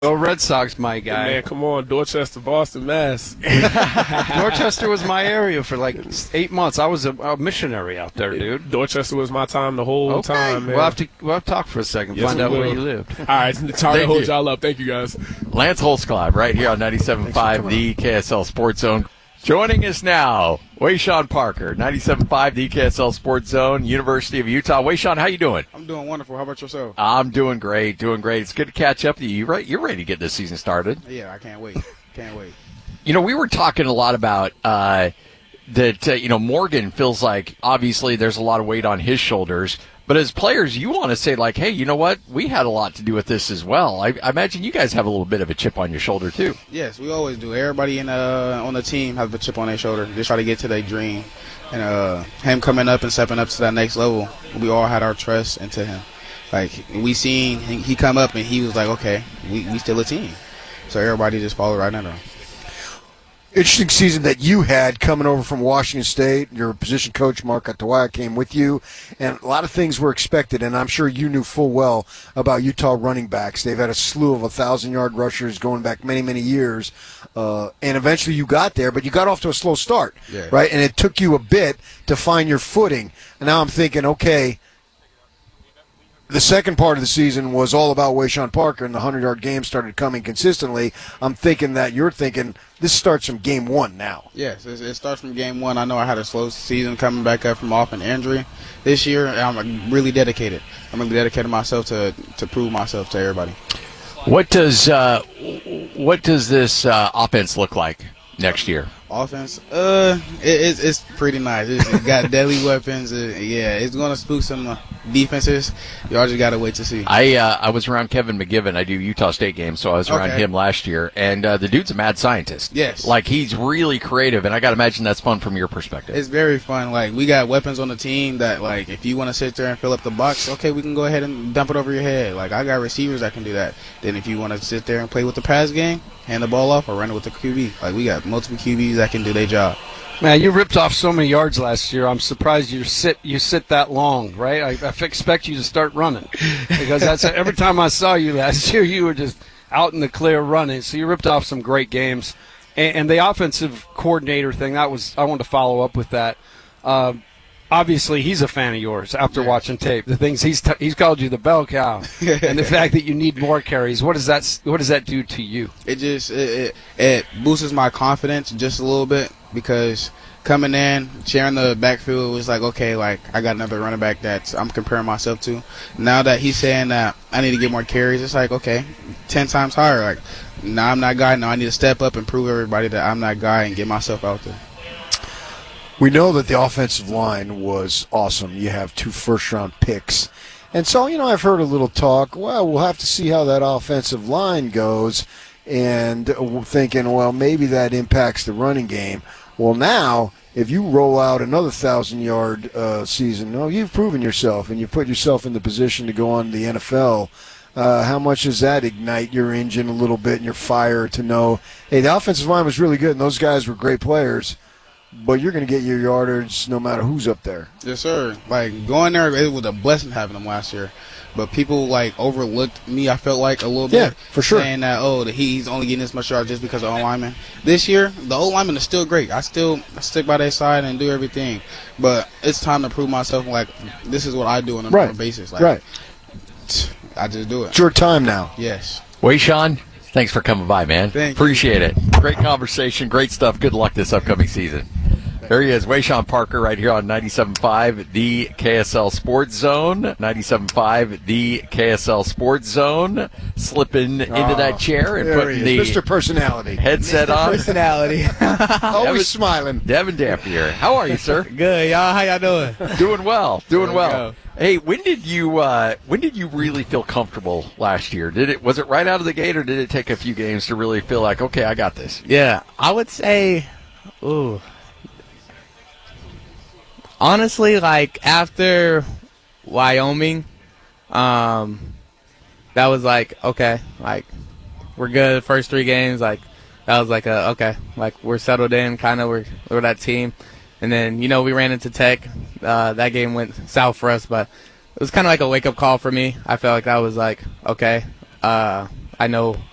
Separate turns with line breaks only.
Go Red Sox, my guy.
Man, come on, Dorchester, Boston, Mass.
Dorchester was my area for like 8 months. I was a missionary out there, dude.
Dorchester was my time the whole time, man.
We'll have to talk for a second,
Yes,
find out
we
where
will.
you lived.
All right, sorry to hold y'all up. Thank you, guys.
Lance Holtzclaw right here on 97.5, the KSL Sports Zone. Joining us now, Wayshawn Parker, 97.5, the KSL Sports Zone, University of Utah. Wayshawn, how you doing?
I'm doing wonderful. How about yourself?
I'm doing great, It's good to catch up with you. You're ready to get this season started.
Yeah, I can't wait. Can't wait.
You know, we were talking a lot about that, Morgan feels like obviously there's a lot of weight on his shoulders. But as players, you want to say, like, hey, you know what? We had a lot to do with this as well. I imagine you guys have a little bit of a chip on your shoulder, too.
Yes, we always do. Everybody on the team has a chip on their shoulder. They try to get to their dream. And him coming up and stepping up to that next level, we all had our trust into him. Like, we seen he come up and he was like, okay, we still a team. So everybody just followed right under him.
Interesting season that you had coming over from Washington State. Your position coach, Mark Atawaya, came with you, and a lot of things were expected, and I'm sure you knew full well about Utah running backs. They've had a slew of 1,000-yard rushers going back many, many years, and eventually you got there, but you got off to a slow start, right? And it took you a bit to find your footing. And now I'm thinking, okay, the second part of the season was all about Wayshawn Parker, and the 100-yard game started coming consistently. I'm thinking that you're thinking this starts from game one now.
Yes, it starts from game one. I know I had a slow season coming back up from off an injury this year, and I'm really dedicated. I'm really dedicated myself to prove myself to everybody.
What does this offense look like next year?
Offense, it's pretty nice. It's got deadly weapons. It's going to spook some defenses. Y'all just got to wait to see.
I was around Kevin McGivern. I do Utah State games, so I was around him last year. And the dude's a mad scientist.
Yes.
Like, he's really creative, and I got to imagine that's fun from your perspective.
It's very fun. Like, we got weapons on the team that, like, if you want to sit there and fill up the box, okay, we can go ahead and dump it over your head. Like, I got receivers that can do that. Then if you want to sit there and play with the pass game, hand the ball off or run it with the QB. Like, we got multiple QBs that can do their job.
Man, you ripped off so many yards last year. I'm surprised you sit that long, right? I expect you to start running because that's every time I saw you last year, you were just out in the clear running. So you ripped off some great games, and the offensive coordinator thing. I wanted to follow up with that. Obviously, he's a fan of yours after watching tape. The things he's called you the bell cow, and the fact that you need more carries. What does that do to you?
It just it boosts my confidence just a little bit because coming in, sharing the backfield was like, okay, like I got another running back that I'm comparing myself to. Now that he's saying that I need to get more carries, it's like, okay, 10 times higher. Like, now I'm that guy. Now I need to step up and prove everybody that I'm that guy and get myself out there.
We know that the offensive line was awesome. You have 2 first-round picks. And so, I've heard a little talk, well, we'll have to see how that offensive line goes, and thinking, well, maybe that impacts the running game. Well, now, if you roll out another 1,000-yard season, you've proven yourself, and you've put yourself in the position to go on to the NFL. How much does that ignite your engine a little bit and your fire to know, hey, the offensive line was really good, and those guys were great players, but you're going to get your yardage no matter who's up there.
Yes, sir. Like, going there, it was a blessing having them last year. But people, like, overlooked me, I felt like, a little bit.
Yeah, for sure.
Saying that, he's only getting this much yard just because of O-lineman. This year, the O-lineman is still great. I still stick by their side and do everything. But it's time to prove myself, like, this is what I do on a regular basis. Like, I just do it.
It's your time now.
Yes.
Wayshawn, thanks for coming by, man. Appreciate it. Great conversation, great stuff. Good luck this upcoming season. There he is, Wayshawn Parker, right here on 97.5, the KSL Sports Zone. 97.5, the KSL Sports Zone. Slipping into that chair and putting the
Mr. Personality
headset on.
Personality.
Always smiling.
Devin Dampier. How are you, sir?
Good, y'all. How y'all doing?
Doing well. Doing well.
Go.
Hey, when did you really feel comfortable last year? Was it right out of the gate, or did it take a few games to really feel like, okay, I got this?
Yeah, I would say, honestly, like after Wyoming, that was like, okay, like we're good. First 3 games, like that was like okay, like we're settled in, kind of we're that team. And then we ran into Tech. That game went south for us, but it was kind of like a wake up call for me. I felt like that was like, okay, I know